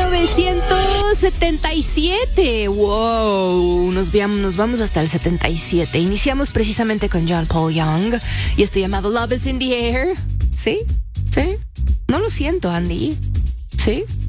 1977. Wow, nos vamos hasta el 77. Iniciamos precisamente con John Paul Young y esto llamado Love is in the Air. ¿Sí? ¿Sí? No lo siento, Andy. ¿Sí?